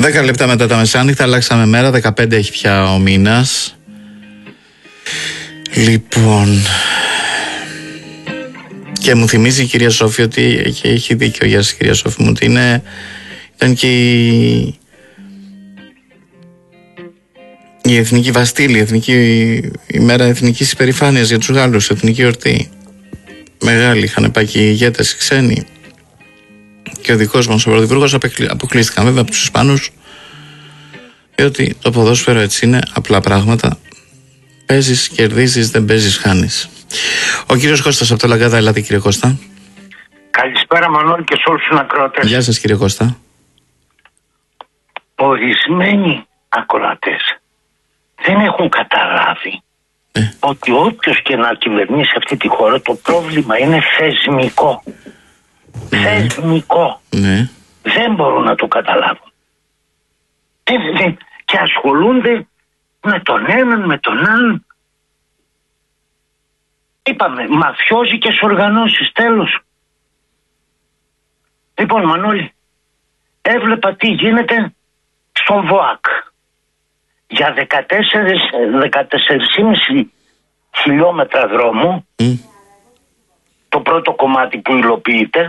10 λεπτά μετά τα μεσάνυχτα, αλλάξαμε μέρα, 15 έχει πια ο μήνας. Λοιπόν, και μου θυμίζει η κυρία Σόφη ότι, και έχει δίκιο, γεια σας κυρία Σόφη μου, ότι ήταν και η Εθνική Βαστίλη, η μέρα εθνικής υπερηφάνειας για τους Γάλλους, εθνική εορτή. Μεγάλη, είχαν πάει και οι ηγέτες οι ξένοι. Και ο δικός μας ο πρωθυπουργός αποκλείστηκαν βέβαια από τους Ισπανούς, διότι το ποδόσφαιρο έτσι είναι, απλά πράγματα. Παίζεις, κερδίζεις, δεν παίζεις, χάνεις. Ο κύριος Κώστας από το Λαγκάδα, ελάτε κύριε Κώστα. Καλησπέρα Μανώλη και σε όλους τους ακροατές. Γεια σας κύριε Κώστα. Ορισμένοι ακροατές δεν έχουν καταλάβει ότι όποιος και να κυβερνήσει αυτή τη χώρα, το πρόβλημα είναι θεσμικό. Θεσμικό. Δεν μπορούν να το καταλάβουν. Και ασχολούνται με τον έναν, με τον άλλον. Είπαμε, μαφιόζικες οργανώσεις, τέλος. Λοιπόν Μανώλη, έβλεπα τι γίνεται στον ΒΟΑΚ. Για 14,5 χιλιόμετρα δρόμου, το πρώτο κομμάτι που υλοποιείται,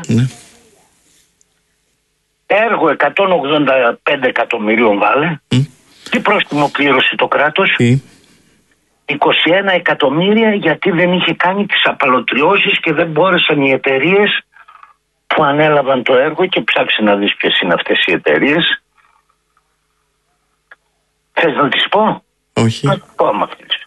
έργο 185 εκατομμυρίων βάλε. Τι πρόστιμο πλήρωσε το κράτος? 21 εκατομμύρια, γιατί δεν είχε κάνει τις απαλωτριώσεις και δεν μπόρεσαν οι εταιρείες που ανέλαβαν το έργο, και ψάξε να δεις ποιες είναι αυτές οι εταιρείες. Θες να τις πω? Όχι. Να τις πω άμα θέλεις.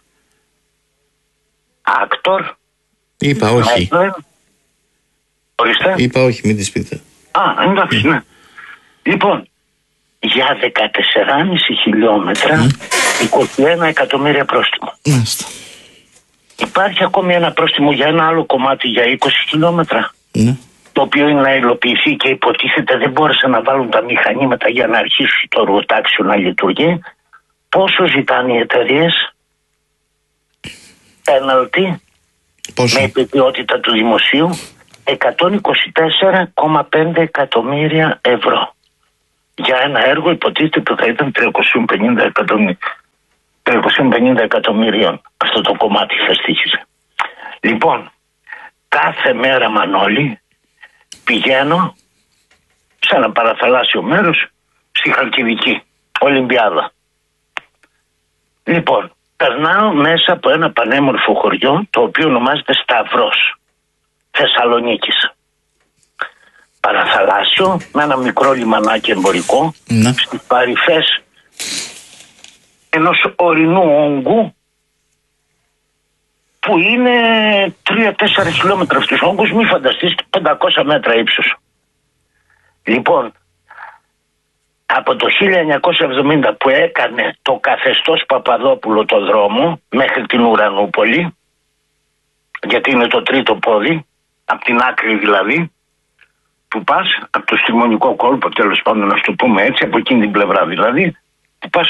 Άκτορ. Είπα όχι. Ορίστε. Είπα όχι, μην τις πείτε. Εντάξει, ναι. Λοιπόν, για 14,5 χιλιόμετρα 21 εκατομμύρια πρόστιμο. Υπάρχει ακόμη ένα πρόστιμο για ένα άλλο κομμάτι για 20 χιλιόμετρα, το οποίο είναι να υλοποιηθεί και υποτίθεται δεν μπόρεσαν να βάλουν τα μηχανήματα για να αρχίσει το εργοτάξιο να λειτουργεί. Πόσο ζητάνε οι εταιρείες? Πέναλτι με επιποιότητα του δημοσίου 124,5 εκατομμύρια ευρώ για ένα έργο υποτίθεται που θα ήταν 350 εκατομμύριων. Αυτό το κομμάτι θα στοίχιζε. Λοιπόν, κάθε μέρα Μανώλη πηγαίνω σε ένα παραθαλάσσιο μέρος στη Χαλκιδική Ολυμπιάδα. Λοιπόν, περνάω μέσα από ένα πανέμορφο χωριό, το οποίο ονομάζεται Σταυρός, Θεσσαλονίκης. Παραθαλάσσιο, με ένα μικρό λιμανάκι εμπορικό, στις παρυφές ενός ορεινού όγκου, που είναι 3-4 χιλιόμετρα στους όγκους, μη φανταστείς, 500 μέτρα ύψος. Λοιπόν, από το 1970 που έκανε το καθεστώς Παπαδόπουλο το δρόμο μέχρι την Ουρανούπολη, γιατί είναι το τρίτο πόδι, από την άκρη δηλαδή, που πας, από το Στιμονικό κόλπο, τέλος πάντων να το πούμε έτσι, από εκείνη την πλευρά δηλαδή, που πας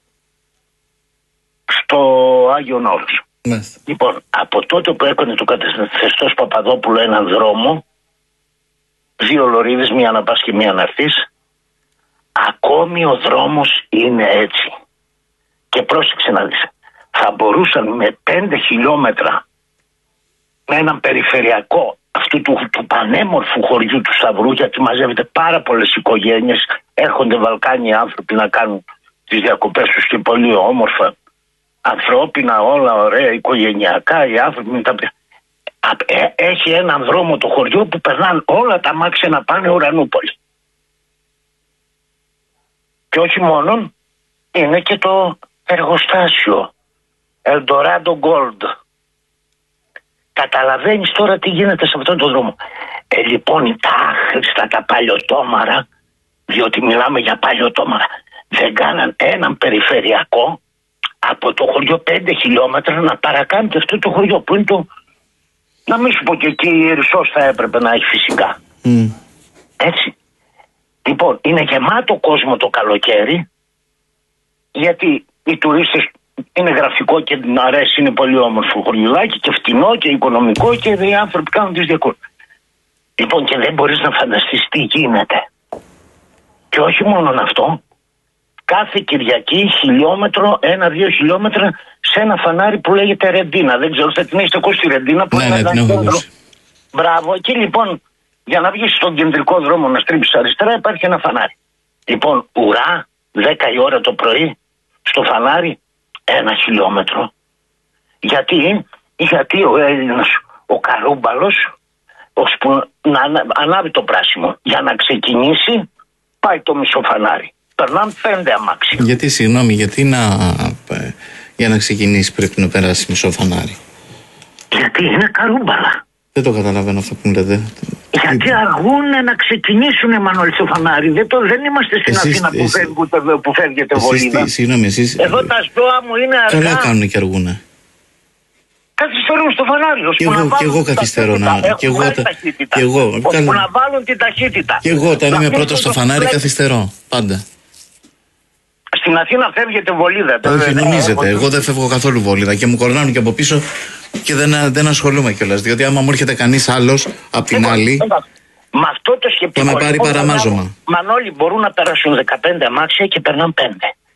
στο Άγιον Όρος. Λοιπόν, από τότε που έκανε το καθεστώς Παπαδόπουλο έναν δρόμο, 2 λωρίδες, μία να πας και μία να έρθεις, ακόμη ο δρόμος είναι έτσι. Και πρόσεξε να δεις, θα μπορούσαν με 5 χιλιόμετρα, με έναν περιφερειακό αυτού του πανέμορφου χωριού του Σταυρού, γιατί μαζεύεται πάρα πολλές οικογένειες, έρχονται Βαλκάνοι άνθρωποι να κάνουν τις διακοπές τους και πολύ όμορφα, ανθρώπινα, όλα ωραία, οικογενειακά, οι άνθρωποι με τα... Έχει έναν δρόμο το χωριό που περνάνε όλα τα αμάξια να πάνε Ουρανούπολη. Και όχι μόνον, είναι και το εργοστάσιο Eldorado Gold. Καταλαβαίνεις τώρα τι γίνεται σε αυτόν τον δρόμο. Λοιπόν, τα άχρηστα, τα παλιωτόμαρα, διότι μιλάμε για παλιωτόμαρα, δεν κάναν έναν περιφερειακό από το χωριό 5 χιλιόμετρα να παρακάνει και αυτό το χωριό που είναι το... Να μην σου πω και εκεί η Ερυσσός θα έπρεπε να έχει φυσικά. Έτσι. Λοιπόν, είναι γεμάτο κόσμο το καλοκαίρι, γιατί οι τουρίστες είναι γραφικό και την αρέσει, είναι πολύ όμορφο χωριουδάκι και φτηνό και οικονομικό και οι άνθρωποι κάνουν τις διακοπές. Λοιπόν, και δεν μπορείς να φανταστείς τι γίνεται. Και όχι μόνο αυτό, κάθε Κυριακή χιλιόμετρο, 1-2 χιλιόμετρα σε ένα φανάρι που λέγεται Ρεντίνα. Δεν ξέρω, θα την έχετε ακούσει τη Ρεντίνα που είναι ένα κέντρο. Μπράβο, εκεί λοιπόν για να βγεις στον κεντρικό δρόμο να στρίψεις αριστερά υπάρχει ένα φανάρι. Λοιπόν, ουρά, 10 η ώρα το πρωί, στο φανάρι, 1 χιλιόμετρο. Γιατί ο Έλληνας, ο Καρούμπαλος, ώσπου να ανάβει το πράσινο, για να ξεκινήσει, πάει το μισό φανάρι. Περνάνε 5 αμάξια. Γιατί, συγγνώμη, για να ξεκινήσει πρέπει να περάσει μισό φανάρι? Γιατί είναι Καρούμπαλα. Δεν το καταλαβαίνω αυτό που μου λέτε. Γιατί αργούν να ξεκινήσουν, Μανώλη, στο φανάρι. Δεν είμαστε στην Αθήνα που φεύγετε βολίδα. Συγγνώμη, εσείς. Εδώ τα ζώα μου είναι αργά. Καλά κάνουν και αργούνε. Καθυστερούν στο φανάρι. Και εγώ καθυστερώ να. Ώσπου να βάλουν την ταχύτητα. Και εγώ όταν είμαι πρώτος στο φανάρι καθυστερώ. Πάντα. Στην Αθήνα φεύγετε βολίδα. Όχι, νομίζετε. Εγώ δεν φεύγω καθόλου βολίδα και μου κορνάνουν και από πίσω και δεν ασχολούμαι κιόλας. Διότι άμα μου έρχεται κανείς άλλος απ' την άλλη. Με αυτό το σκεπτικό. Θα με πάρει παραμάζωμα. Μανώλη, μπορούν να περάσουν 15 αμάξια και περνάνε 5.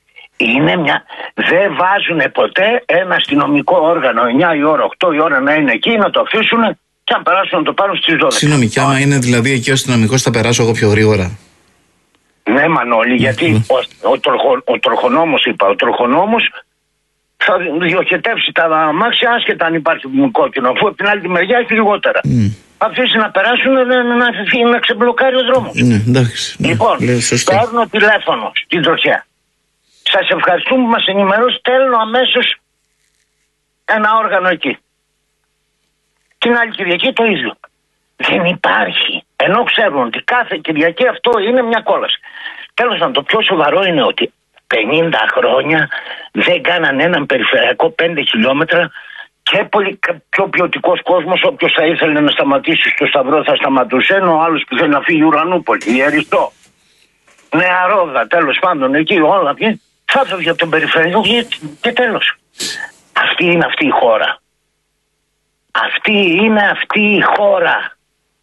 Δεν βάζουν ποτέ ένα αστυνομικό όργανο 9 η ώρα, 8 η ώρα να είναι εκεί, να το αφήσουν και αν περάσουν να το πάρουν στις 12. Συγγνώμη, και άμα είναι δηλαδή εκεί ο αστυνομικός θα περάσω εγώ πιο γρήγορα? Ναι, Μανώλη, γιατί ο τροχονόμος θα διοχετεύσει τα αμάξια άσχετα αν υπάρχει κόκκινο, αφού από την άλλη τη μεριά έχει λιγότερα. Θα αφήσει να περάσουν να ξεμπλοκάρει ο δρόμος. Ναι, εντάξει. Λοιπόν, παίρνω τηλέφωνο στην τροχιά. Σας ευχαριστούμε που μας ενημερώσετε. Στέλνω αμέσως ένα όργανο εκεί. Την άλλη Κυριακή το ίδιο. Δεν υπάρχει. Ενώ ξέρουν ότι κάθε Κυριακή αυτό είναι μια κόλαση. Τέλος πάντων, το πιο σοβαρό είναι ότι 50 χρόνια δεν κάναν έναν περιφερειακό 5 χιλιόμετρα και πολύ πιο ποιοτικός κόσμος. Όποιος θα ήθελε να σταματήσει στο Σταυρό θα σταματούσε. Ενώ ο άλλος που θέλει να φύγει Ουρανούπολη, η Εριστό, Νεαρόδα, τέλος πάντων εκεί όλα εκεί. Θα έφευγε από τον περιφερειακό και τέλος. Αυτή είναι αυτή η χώρα. Αυτή η χώρα.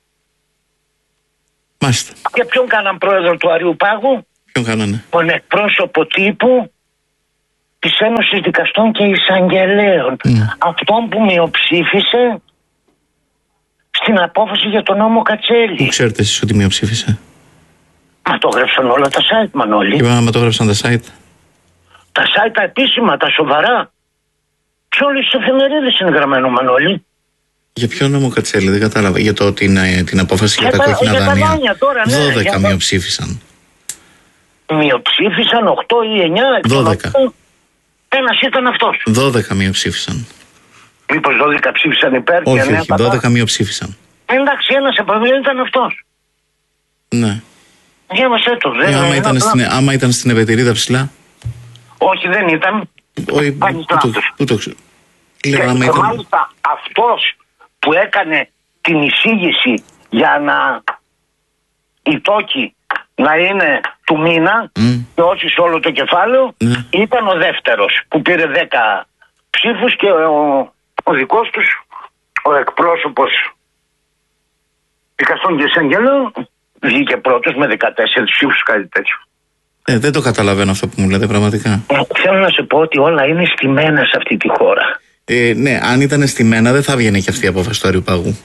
Μάλιστα. Και ποιον κάναν πρόεδρο του Αριού Πάγου? Ποιον κάνανε? Τον εκπρόσωπο τύπου της Ένωσης Δικαστών και Εισαγγελέων. Αυτόν που μειοψήφισε στην απόφαση για τον νόμο Κατσέλη. Πού ξέρετε εσείς ότι μειοψήφισε? Μα το γράψαν όλα τα site, Μανώλη. Και μα το γράψαν τα site. Τα site τα επίσημα, τα σοβαρά. Σε όλες τις εφημερίδες είναι γραμμένο, Μανώλη. Για ποιο νόμο Κατσέλη, δεν κατάλαβα. Για την απόφαση για τα κόκκινα δάνεια. 12 μειοψήφισαν. Μειοψήφισαν 8 ή 9. 12. Ένας ήταν αυτός. 12 μειοψήφισαν. Μήπως 12 ψήφισαν υπέρ? Όχι, 12 μειοψήφισαν. Εντάξει, ένας από αυτούς ήταν αυτός. Ναι. Διάβασέ το. Άμα ήταν στην Επετηρίδα ψηλά. Όχι, δεν ήταν. Όχι, πού το ξέρω. Και μάλιστα αυτός που έκανε την εισήγηση για να οι τόκοι να είναι του μήνα και όχι σε όλο το κεφάλαιο, ήταν ο δεύτερος που πήρε 10 ψήφους και ο δικός τους, ο εκπρόσωπος δικαστών και εισαγγελέων, βγήκε πρώτος με 14 ψήφους, κάτι τέτοιο. Δεν το καταλαβαίνω αυτό που μου λέτε πραγματικά. Θέλω να σου πω ότι όλα είναι στημένα σε αυτή τη χώρα. Ναι, αν ήταν στημένα δεν θα βγαίνει και αυτή η απόφαση του Αριού Πάγου.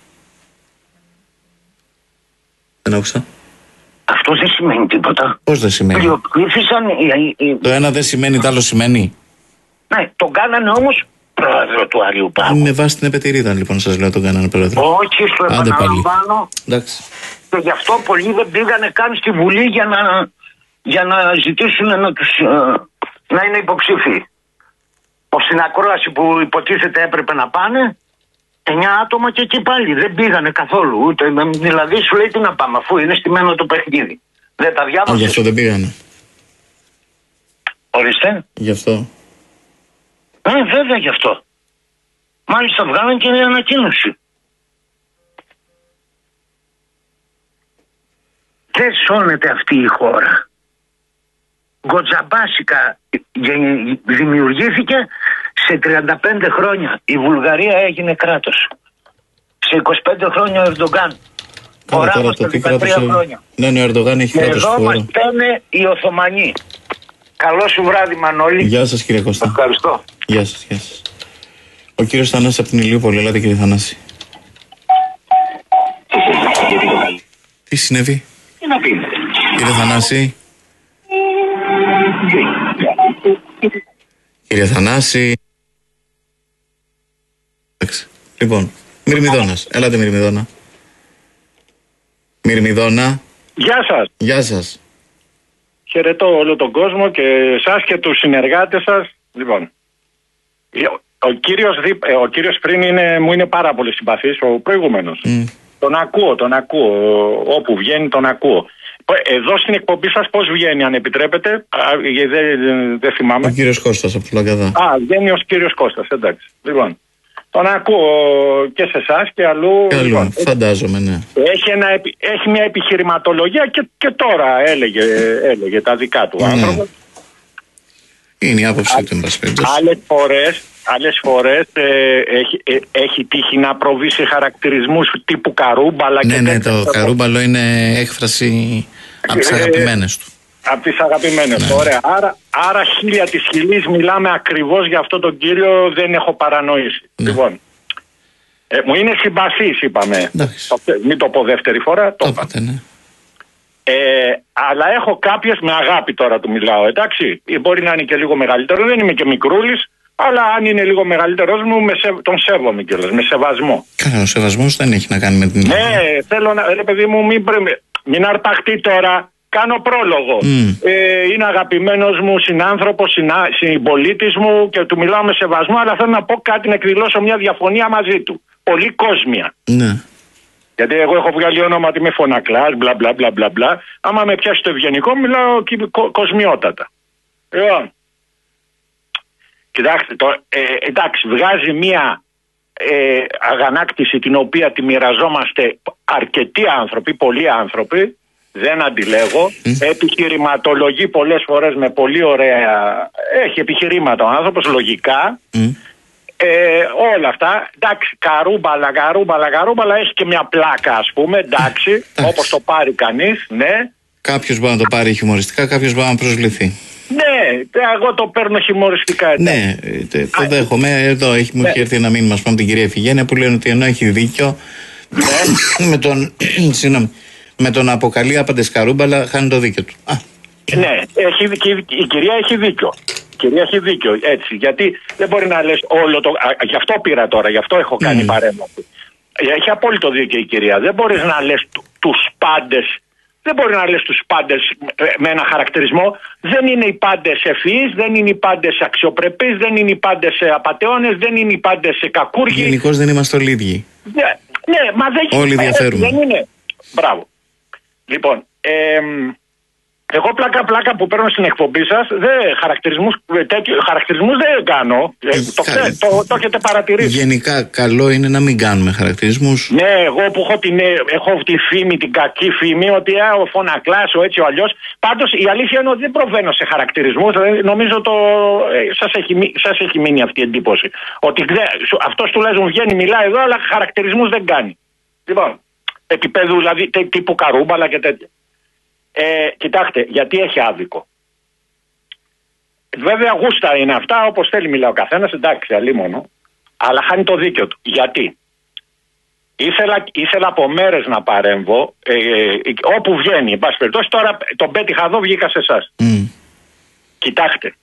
Δεν άκουσα. Αυτό δεν σημαίνει τίποτα. Πώς δεν σημαίνει? Πλειοψήφισαν. Το ένα δεν σημαίνει, το άλλο σημαίνει. Ναι, τον κάνανε όμως πρόεδρο του Αριού Πάγου. Με βάση την Επετηρίδα λοιπόν σας λέω τον κάνανε πρόεδρο. Όχι, στο επαναλαμβάνω. Εντάξει. Και γι' αυτό πολλοί δεν πήγανε καν στη Βουλή για να ζητήσουν να είναι υποψήφοι. Στην ακρόαση που υποτίθεται έπρεπε να πάνε 9 άτομα και εκεί πάλι δεν πήγανε καθόλου. Ούτε, δηλαδή σου λέει τι να πάμε αφού είναι στημένο το παιχνίδι. Δεν τα διάβασες? Γι' αυτό δεν πήγανε. Ορίστε. Γι' αυτό. Βέβαια γι' αυτό. Μάλιστα βγάλαν και μια ανακοίνωση. Δεν σώνεται αυτή η χώρα. Γκοτζαμπάσικα δημιουργήθηκε σε 35 χρόνια. Η Βουλγαρία έγινε κράτος. Σε 25 χρόνια ο Ερντογκάν. Τώρα το τι κράτος? χρόνια. Ναι, ο Ερντογκάν έχει κράτος. Εδώ μας πένε οι Οθωμανοί. Καλό σου βράδυ, Μανώλη. Γεια σας, κύριε Κώστα. Ευχαριστώ. Γεια σας, γεια σας. Ο κύριος Θανάσης από την Ηλιούπολη. Ελάτε, κύριε Θανάση. Τι συνέβη? Τι να πείτε. Κύριε Θανάση. Κύριε Θανάση. Λοιπόν, Μυρμηδόνας. Ελάτε, Μυρμηδόνα. Μυρμηδόνα. Γεια σας. Γεια σας. Χαιρετώ όλο τον κόσμο και εσάς και τους συνεργάτες σας. Λοιπόν, ο κύριος πριν μου είναι πάρα πολύ συμπαθής, ο προηγούμενος. Τον ακούω, όπου βγαίνει τον ακούω. Εδώ στην εκπομπή σας πώς βγαίνει, αν επιτρέπετε, δεν θυμάμαι. Ο κύριος Κώστας από το Λαγκαδά. Βγαίνει ο κύριος Κώστας, εντάξει. Λοιπόν, τον ακούω και σε εσάς και αλλού. Λοιπόν, φαντάζομαι, ναι. Έχει μια επιχειρηματολογία και τώρα έλεγε τα δικά του άνθρωπο. Είναι η άποψη του, εν πάση περιπτώσει. Άλλες φορές έχει τύχει να προβεί σε χαρακτηρισμούς τύπου καρούμπαλα. Ναι, το καρούμπαλο είναι έκφραση από τις αγαπημένες του. Από τις αγαπημένες, ωραία. Άρα χίλια της χιλής μιλάμε ακριβώς για αυτόν τον κύριο, δεν έχω παρανοήσει. Ναι. Λοιπόν, μου είναι συμπαθής, είπαμε. Μην το πω δεύτερη φορά, το είπα. Ναι. Αλλά έχω κάποιες, με αγάπη τώρα του μιλάω, εντάξει. Μπορεί να είναι και λίγο μεγαλύτερο, δεν είμαι και μικρούλης, αλλά αν είναι λίγο μεγαλύτερος μου, τον σέβομαι κιόλας, με σεβασμό. Καλά, ο σεβασμός δεν έχει να κάνει με την... Ναι, θέλω να, ρε παιδί μου, μην αρπαχτεί τώρα. Κάνω πρόλογο. Είναι αγαπημένος μου συνάνθρωπος, συμπολίτης μου και του μιλάω με σεβασμό, αλλά θέλω να πω κάτι, να εκδηλώσω μια διαφωνία μαζί του. Πολύ κόσμια. Ναι. Γιατί εγώ έχω βγάλει όνομα ότι είμαι φωνακλάς, μπλα μπλα μπλα μπλα μπλα. Άμα με πιάσει το ευγενικό, μιλάω κοσμιότατα. Λοιπόν. Κοιτάξτε, εντάξει, βγάζει μια αγανάκτηση την οποία τη μοιραζόμαστε αρκετοί άνθρωποι, πολλοί άνθρωποι. Δεν αντιλέγω. Επιχειρηματολογεί πολλές φορές με πολύ ωραία. Έχει επιχειρήματα ο άνθρωπος, λογικά. Όλα αυτά. Εντάξει, καρούμπαλα. Έχει και μια πλάκα, ας πούμε. Εντάξει, όπως το πάρει κανείς. Ναι. Κάποιος μπορεί να το πάρει χιουμοριστικά, κάποιος μπορεί να προσβληθεί. Ναι, εγώ το παίρνω χιουμοριστικά. Ναι, το δέχομαι. Εδώ μου έχει έρθει ένα μήνυμα από την κυρία Εφηγένεια που λένε ότι ενώ έχει δίκιο με τον αποκαλεί άπαντες καρούμπαλα, χάνει το δίκιο του. Ναι, η κυρία έχει δίκιο. Έτσι, γιατί δεν μπορεί να λες όλο το... Γι' αυτό πήρα τώρα, γι' αυτό έχω κάνει παρέμβαση. Έχει απόλυτο δίκιο η κυρία. Δεν μπορείς να λες τους πάντες. Δεν μπορεί να λες τους πάντες με ένα χαρακτηρισμό. Δεν είναι οι πάντες ευφυείς, δεν είναι οι πάντες αξιοπρεπείς, δεν είναι οι πάντες απατεώνες, δεν είναι οι πάντες κακούργοι. Γενικώς δεν είμαστε όλοι ίδιοι. Ναι, μα δεν όλοι διαφέρουμε. Δεν είναι. Μπράβο. Λοιπόν, εγώ πλάκα που παίρνω στην εκπομπή σας, χαρακτηρισμούς δεν κάνω. Το έχετε παρατηρήσει. Γενικά καλό είναι να μην κάνουμε χαρακτηρισμούς. Ναι, εγώ που έχω τη φήμη, την κακή φήμη, ότι ο φωνακλάς, ο έτσι ο αλλιώς. Πάντως η αλήθεια είναι ότι δεν προβαίνω σε χαρακτηρισμούς. Νομίζω σας έχει μείνει αυτή η εντύπωση. Ότι αυτός τουλάχιστον βγαίνει, μιλάει εδώ, αλλά χαρακτηρισμούς δεν κάνει. Λοιπόν, επίπεδου δηλαδή τύπου καρούμπαλα και τέτοια. Κοιτάξτε, γιατί έχει άδικο. Βέβαια γούστα είναι αυτά, όπως θέλει μιλάει ο καθένας, εντάξει, αλίμονο, αλλά χάνει το δίκιο του. Γιατί? Ήθελα από μέρες να παρέμβω, όπου βγαίνει, εν πάση περιπτώσει, τώρα τον πέτυχα εδώ, βγήκα σε εσάς. Κοιτάξτε,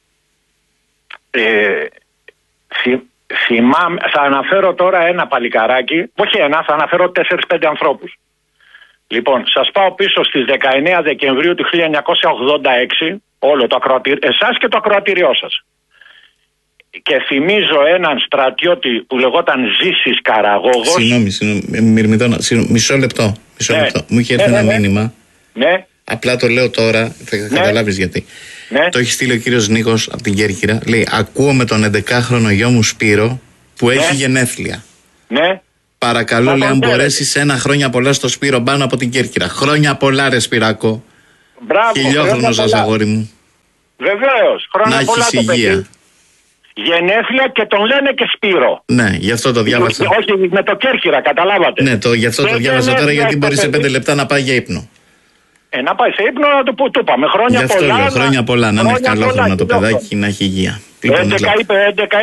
θα αναφέρω τώρα ένα παλικαράκι, όχι ένα, θα αναφέρω 4-5 ανθρώπους. Λοιπόν, σας πάω πίσω στις 19 Δεκεμβρίου του 1986, όλο το εσάς και το ακροατήριό σας. Και θυμίζω έναν στρατιώτη που λεγόταν Ζήσης Καραγόγος. Συγγνώμη, Μυρμηδόνα, μισό λεπτό. Μου είχε έρθει ένα μήνυμα. Ναι. Απλά το λέω τώρα, θα καταλάβεις γιατί. Ναι. Το έχει στείλει ο κύριος Νίκος από την Κέρκυρα. Λέει, ακούω με τον 11χρονο γιο μου Σπύρο που έχει γενέθλια. Ναι. Παρακαλώ, λέει, αν μπορέσει ένα χρόνια πολλά στο Σπύρο πάνω από την Κέρκυρα. Χρόνια πολλά, ρε Σπυράκο. Μπράβο. Χιλιόχρονο σας, αγόρι μου. Βεβαίως. Χρόνια πολλά το παιδί. Γενέθλια και τον λένε και Σπύρο. Ναι, γι' αυτό το διάβασα. Όχι, με το Κέρκυρα, καταλάβατε. Ναι, γι' αυτό το διάβασα τώρα, γιατί μπορεί σε 5 λεπτά να πάει για ύπνο. Να πάει σε ύπνο να το είπαμε. Χρόνια πολλά. Λέω, χρόνια πολλά. Να είναι καλόχρονο το παιδάκι και να έχει υγεία. 11 είπε, 11.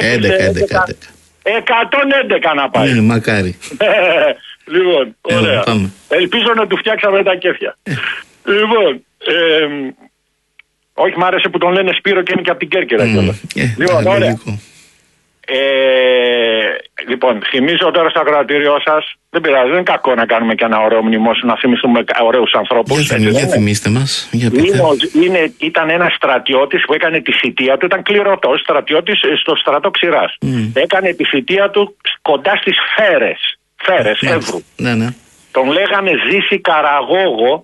111 να πάει. Ναι, μακάρι. Λοιπόν, ωραία. Ελπίζω να του φτιάξαμε τα κέφια. Λοιπόν, όχι, μ' άρεσε που τον λένε Σπύρο και είναι και από την Κέρκυρα κιόλας. Λοιπόν, ωραία. Λοιπόν, θυμίζω τώρα στο ακροατήριό σας, δεν πειράζει, δεν είναι κακό να κάνουμε και ένα ωραίο μνημόσυνο, να θυμηθούμε ωραίους ανθρώπους. Για θυμίστε μας. Ήταν ένας στρατιώτης που έκανε τη θητεία του, ήταν κληρωτός στρατιώτης στο στρατό Ξηράς. Έκανε τη θητεία του κοντά στις Φέρες, Εύρου. Ναι. Τον λέγανε Ζήση Καραγόγο.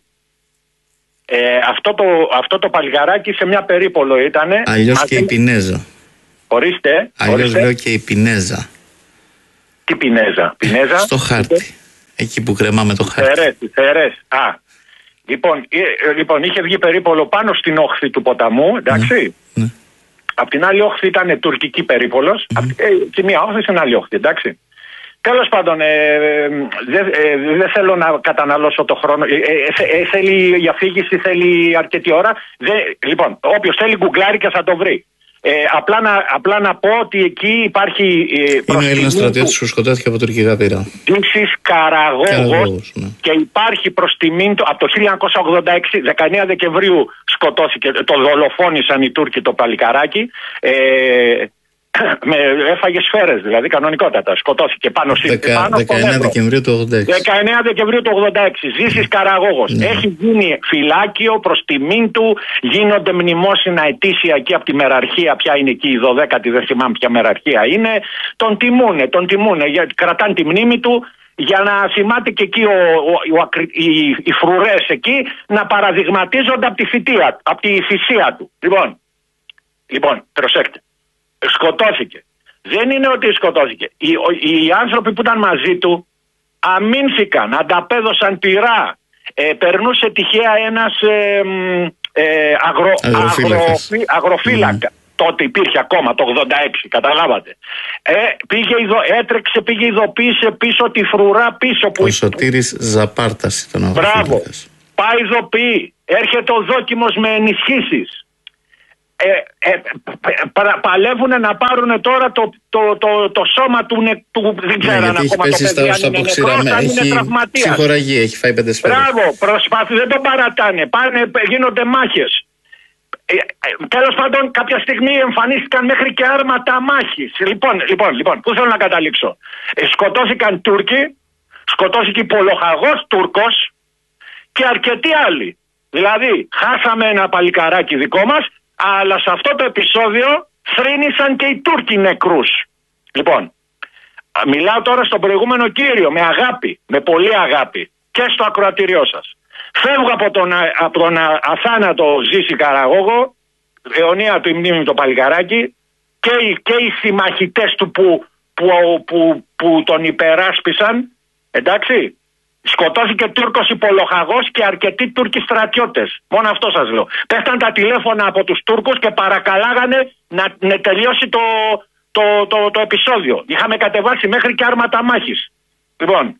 Αυτό το παλιγαράκι σε μια περίπολο ήτανε. Αλλιώς και η Πινέζα. Ορίστε. Αλλιώς λέω και η Πινέζα. Τι Πινέζα? Στο χάρτη. Εκεί που κρεμάμε το χάρτη. Θερές. Λοιπόν, είχε βγει περίπολο πάνω στην όχθη του ποταμού, εντάξει. Ναι. Απ' την άλλη όχθη ήταν τουρκική περίπολος. Και μια όχθη στην άλλη όχθη, εντάξει. Τέλος πάντων, δεν θέλω να καταναλώσω το χρόνο. Η αφήγηση θέλει αρκετή ώρα. Λοιπόν, όποιος θέλει γκουγκλάρει και θα το βρει. Απλά να πω ότι εκεί υπάρχει. Είναι ο Έλληνας στρατιώτης που σκοτώθηκε από τουρκικά πύρα. Ζήσης Καραγόγος. Ναι. Και υπάρχει προς τιμήν του από το 1986, 19 Δεκεμβρίου σκοτώθηκε. Το δολοφόνησαν οι Τούρκοι το παλικαράκι. Έφαγε σφαίρες, δηλαδή κανονικότατα. Σκοτώθηκε πάνω στην 19 Δεκεμβρίου του 86. 19 Δεκεμβρίου του 86. Ζήσης Καραγόγος. Έχει γίνει φυλάκιο προς τιμήν του. Γίνονται μνημόσυνα ετήσια εκεί από τη μεραρχία. Ποια είναι εκεί, η 12η, δεν θυμάμαι ποια μεραρχία είναι. Τον τιμούνε. Κρατάνε τη μνήμη του για να θυμάται και εκεί οι φρουρές εκεί να παραδειγματίζονται από τη θυσία του. Λοιπόν, προσέξτε. Σκοτώθηκε. Δεν είναι ότι σκοτώθηκε. Οι άνθρωποι που ήταν μαζί του αμήνθηκαν, ανταπέδωσαν πυρά. Περνούσε τυχαία ένας αγροφύλακα. Τότε υπήρχε ακόμα το 86, καταλάβατε. Πήγε ειδοποίησε πίσω τη φρουρά πίσω. Ο Σωτήρης Ζαπάρτας ήταν ο αγροφύλακας. Μπράβο. Πάει ειδοποιεί. Έρχεται ο δόκιμος με ενισχύσεις. Παλεύουν να πάρουν τώρα το σώμα του δεν ξέρω αν ακόμα το παιδί αν είναι νεκρός, αν είναι τραυματίας. Ψυχοραγία, έχει φάει 5 σφαίρες. Μπράβο, δεν τον παρατάνε, γίνονται μάχες. Τέλος πάντων, κάποια στιγμή εμφανίστηκαν μέχρι και άρματα μάχης. Λοιπόν, πού θέλω να καταλήξω? Σκοτώθηκαν Τούρκοι, σκοτώθηκε Πολοχαγός Τούρκος και αρκετοί άλλοι. Δηλαδή, χάσαμε ένα παλικαράκι δικό μας, αλλά σε αυτό το επεισόδιο θρήνησαν και οι Τούρκοι νεκρούς. Λοιπόν, μιλάω τώρα στον προηγούμενο κύριο με αγάπη, με πολύ αγάπη και στο ακροατήριό σας. Φεύγω από τον αθάνατο Ζήση Καραγόγο, αιωνία του η μνήμη το παλικαράκι, και οι συμμαχητές του που τον υπεράσπισαν, εντάξει. Σκοτώθηκε Τούρκος Πολοχαγός και αρκετοί Τούρκοι στρατιώτες. Μόνο αυτό σας λέω. Πέφταν τα τηλέφωνα από τους Τούρκους και παρακαλάγανε να τελειώσει το επεισόδιο. Είχαμε κατεβάσει μέχρι και άρματα μάχης. Λοιπόν,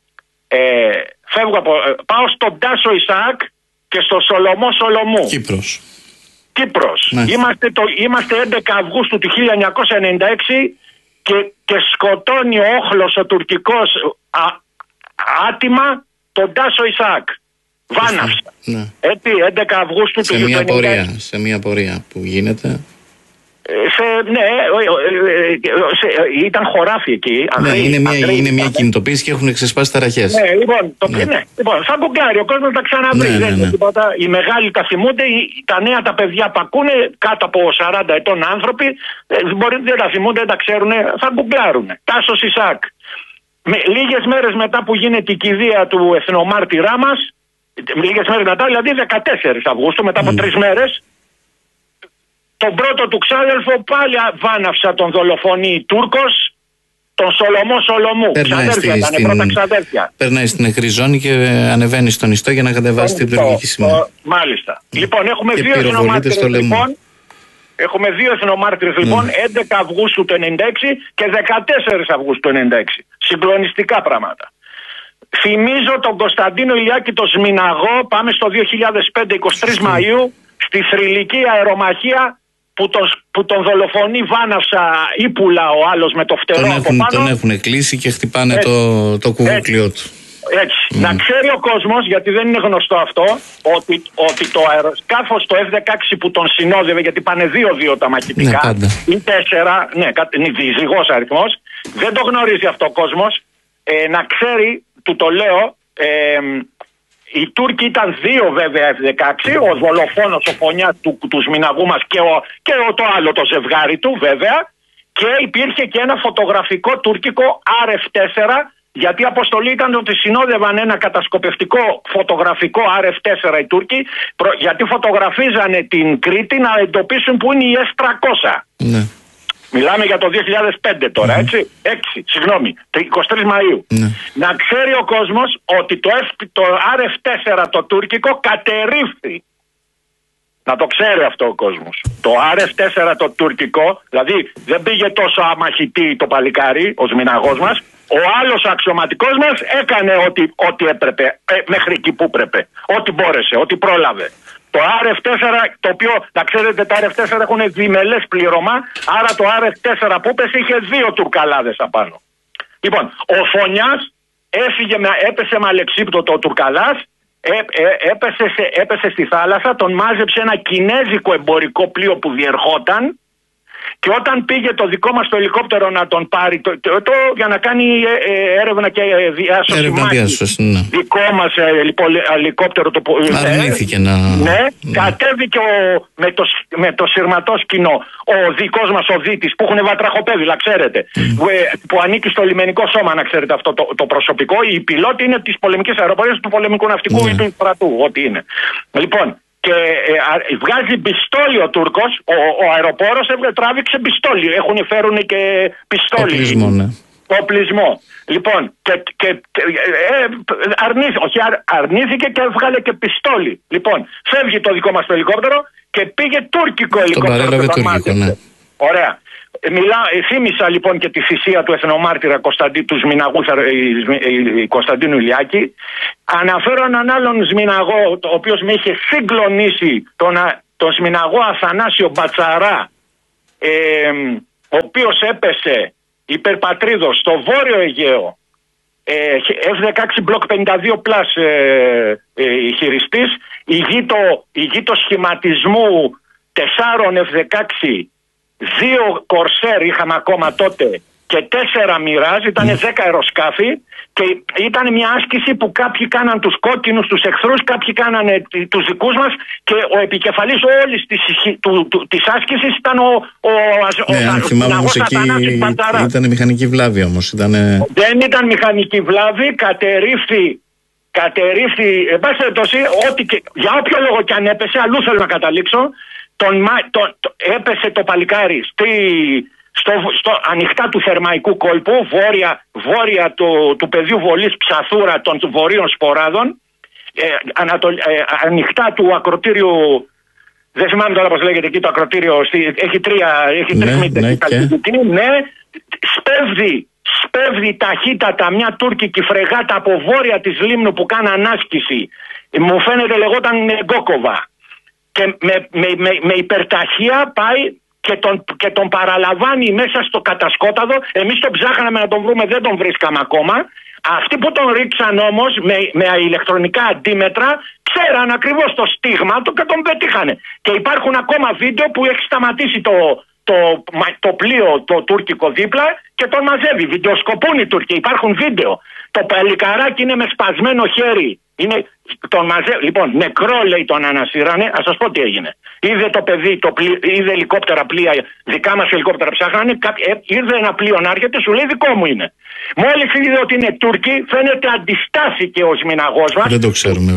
πάω στον Τάσο Ισαάκ και στο Σολομό Σολομού. Κύπρος. Είμαστε 11 Αυγούστου του 1996 και σκοτώνει ο όχλος ο τουρκικός άτιμα τον Τάσο Ισαάκ. Βάναυσα. Έτσι, 11 Αυγούστου του 1996. Σε μια πορεία που γίνεται. Ήταν χωράφι εκεί. Είναι μια κινητοποίηση και έχουν ξεσπάσει ταραχές. Λοιπόν, θα γκουγκλάρει, ο κόσμος τα ξαναβρει. Οι μεγάλοι τα θυμούνται, τα νέα τα παιδιά που ακούνε, κάτω από 40 ετών άνθρωποι, δεν τα θυμούνται, δεν τα ξέρουν, θα γκουγκλάρουν. Τάσος Ισαάκ. Λίγες μέρες μετά που γίνεται η κηδεία του εθνομάρτυρά μας, λίγες μέρες μετά, δηλαδή 14 Αυγούστου, μετά από 3 μέρες, τον πρώτο του ξάδελφο πάλι βάναυσα τον δολοφονεί Τούρκος, τον Σολομό Σολομού. Ξαδέρφια ήταν, πρώτα ξαδέρφια. Περνάει στην νεκρή ζώνη και ανεβαίνει στον ιστό για να κατεβάσει την τουρκική σημαία. Μάλιστα. Λοιπόν, έχουμε δύο εθνομάρτυρες λοιπόν. Έχουμε 2 εθνομάρτυρες λοιπόν, 11 Αυγούστου του 96 και 14 Αυγούστου του 96. Συγκλονιστικά πράγματα. θυμίζω τον Κωνσταντίνο Ηλιάκη το Σμιναγό, πάμε στο 2005, 23 Μαΐου, στη θρυλική αερομαχία που τον δολοφονεί Βάναυσα Ύπουλα ο άλλος με το φτερό από πάνω. Τον έχουν κλείσει και χτυπάνε το κουβούκλιο του. Έτσι. Να ξέρει ο κόσμος, γιατί δεν είναι γνωστό αυτό, ότι το αεροσκάφος το F-16 που τον συνόδευε, γιατί πάνε 2-2 τα μαχητικά, ή 4, διζυγός αριθμός, δεν το γνωρίζει αυτό ο κόσμος. Να ξέρει, του το λέω, οι Τούρκοι ήταν 2 βέβαια F-16, ο δολοφόνος, ο φωνιάς του Σμιναγού μας και το άλλο το ζευγάρι του βέβαια, και υπήρχε και ένα φωτογραφικό τουρκικό RF-4, γιατί η αποστολή ήταν ότι συνόδευαν ένα κατασκοπευτικό φωτογραφικό RF-4 οι Τούρκοι, γιατί φωτογραφίζανε την Κρήτη να εντοπίσουν που είναι η S-300. Ναι. Μιλάμε για το 2005 τώρα, έτσι. 23 Μαΐου. Ναι. Να ξέρει ο κόσμος ότι το RF-4 το τουρκικό κατερρίφθη. Να το ξέρει αυτό ο κόσμος. Το RF-4 το τουρκικό, δηλαδή δεν πήγε τόσο αμαχητή το παλικάρι, ο Σμιναγός μας. Ο άλλος αξιωματικός μας έκανε ό,τι έπρεπε, μέχρι εκεί που έπρεπε. Ό,τι μπόρεσε, ό,τι πρόλαβε. Το RF-4, το οποίο, να ξέρετε, τα RF-4 έχουν διμελές πλήρωμα, άρα το RF-4 που έπεσε είχε 2 τουρκαλάδες απάνω. Λοιπόν, ο Φωνιάς έπεσε με αλεξίπτωτο ο τουρκαλάς, έπεσε στη θάλασσα, τον μάζεψε ένα κινέζικο εμπορικό πλοίο που διερχόταν. Και όταν πήγε το δικό μας το ελικόπτερο να τον πάρει για να κάνει έρευνα και διάσωση, ναι. Δικό μας ελικόπτερο αρνήθηκε να... Ναι, κατέβηκε με το σειρματόσκηνο ο δικός μας ο Δίτης, που έχουν βατραχοπέδιλα, ξέρετε, που ανήκει στο λιμενικό σώμα, να ξέρετε αυτό το προσωπικό. Οι πιλότοι είναι της πολεμικής αεροπορίας, του πολεμικού ναυτικού ή του στρατού, ό,τι είναι. Λοιπόν, και βγάζει πιστόλι ο Τούρκος, ο αεροπόρος τράβηξε πιστόλι. Φέρουν και πιστόλι. Οπλισμό, ναι. Οπλισμό. Λοιπόν, αρνήθηκε και έβγαλε και πιστόλι. Λοιπόν, φεύγει το δικό μας το ελικόπτερο και πήγε τουρκικό ελικόπτερο. Το παρέλαβε τουρκικό, ναι. Ωραία. Θύμισα λοιπόν και τη θυσία του εθνομάρτυρα του Σμιναγού Κωνσταντίνου Ηλιάκη. Αναφέρω έναν άλλον Σμιναγό, ο οποίος με είχε συγκλονίσει, τον Σμιναγό Αθανάσιο Μπατσαρά, ο οποίος έπεσε υπερπατρίδος στο Βόρειο Αιγαίο, F-16 Block 52 πλάς χειριστής, ηγείτο σχηματισμού 4 F-16, 2 Κορσέρ είχαμε ακόμα τότε και 4 Μιράζ, ήταν 10 αεροσκάφη, και ήταν μια άσκηση που κάποιοι κάναν τους κόκκινους, τους εχθρούς, κάποιοι κάνανε τους δικούς μας, και ο επικεφαλής όλης της άσκησης ήταν αν θυμάμαι όμως εκεί ήταν μηχανική βλάβη όμως. Δεν ήταν μηχανική βλάβη, κατερρίφθη, εν πάση περιπτώσει, για όποιο λόγο και αν έπεσε, αλλού θέλω να καταλήξω, έπεσε το παλικάρι στο ανοιχτά του Θερμαϊκού κόλπου, βόρεια του πεδίου βολής Ψαθούρα των βορείων Σποράδων, ανοιχτά του ακροτήριου, δεν θυμάμαι τώρα πώς λέγεται εκεί το ακροτήριο, έχει τρεις μύτες. Ναι, σπέβδει ταχύτατα μια τουρκική φρεγάτα από βόρεια της Λίμνου που κάνει ανάσκηση, μου φαίνεται λεγόταν Γκόκοβα, και με υπερταχεία πάει και τον παραλαμβάνει μέσα στο κατασκόταδο. Εμείς τον ψάχναμε να τον βρούμε, δεν τον βρίσκαμε ακόμα. Αυτοί που τον ρίξαν όμως με ηλεκτρονικά αντίμετρα ξέραν ακριβώς το στίγμα του και τον πετύχανε. Και υπάρχουν ακόμα βίντεο που έχει σταματήσει το πλοίο το τουρκικό δίπλα και τον μαζεύει. Βιντεοσκοπούν οι Τούρκοι, υπάρχουν βίντεο. Το παλικαράκι είναι με σπασμένο χέρι. Λοιπόν, νεκρό λέει τον ανασύρανε. Ας σας πω τι έγινε. Είδε το παιδί, είδε ελικόπτερα πλοία, δικά μας ελικόπτερα ψάχνανε. Ήρθε ένα πλοίο να έρχεται, σου λέει δικό μου είναι. Μόλις είδε ότι είναι Τούρκοι, φαίνεται αντιστάθηκε ο Σμιναγός μας. Δεν το ξέρουμε.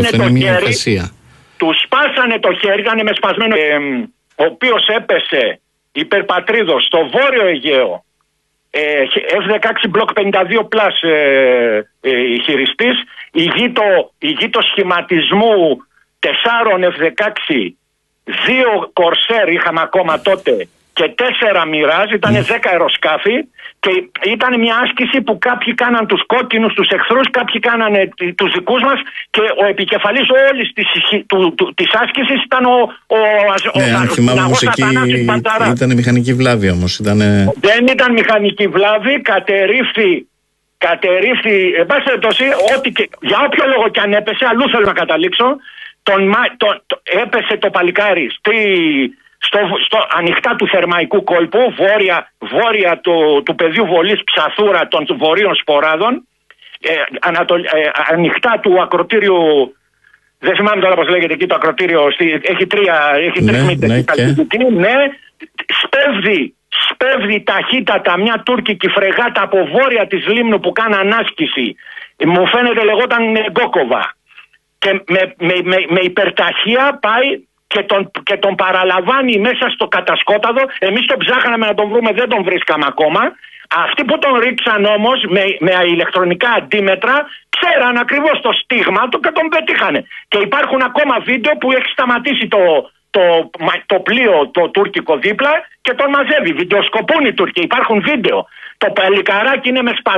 Του σπάσανε το χέρι, ήταν με σπασμένο. Ο οποίος έπεσε υπερπατρίδος στο Βόρειο Αιγαίο, F-16 Block 52 πλάς χειριστής, ηγείτο σχηματισμού 4 F-16, 2 Κορσέρ είχαμε ακόμα τότε και 4 μοιράζ, ήταν 10 αεροσκάφη και ήταν μια άσκηση που κάποιοι κάναν τους κόκκινους, τους εχθρούς, κάποιοι κάνανε τους δικούς μας και ο επικεφαλής όλης της άσκησης ήταν αν θυμάμαι όμως εκεί ήταν μηχανική βλάβη όμως. Δεν ήταν μηχανική βλάβη, κατερρίφθη, εν πάση περιπτώσει, για όποιο λόγο και αν έπεσε, αλλού θέλω να καταλήξω, έπεσε το παλικάρι στο ανοιχτά του Θερμαϊκού κόλπου, βόρεια του πεδίου βολής Ψαθούρα των βορείων Σποράδων, ανοιχτά του ακροτήριου, δεν θυμάμαι τώρα πώς λέγεται εκεί το ακροτήριο, έχει τρεις μύτες. Σπέβδει ταχύτατα μια τουρκική φρεγάτα από βόρεια της Λίμνου που κάνει ανάσκηση. Μου φαίνεται λεγόταν Γκόκοβα. Και με υπερταχεία πάει και τον παραλαμβάνει μέσα στο κατασκόταδο. Εμείς τον ψάχναμε να τον βρούμε, δεν τον βρίσκαμε ακόμα. Αυτοί που τον ρίξαν όμως με ηλεκτρονικά αντίμετρα ξέραν ακριβώς το στίγμα του και τον πετύχανε. Και υπάρχουν ακόμα βίντεο που έχει σταματήσει το πλοίο το τουρκικό δίπλα και τον μαζεύει. Βιντεοσκοπούν οι Τούρκοι, υπάρχουν βίντεο. Το παλικαράκι είναι με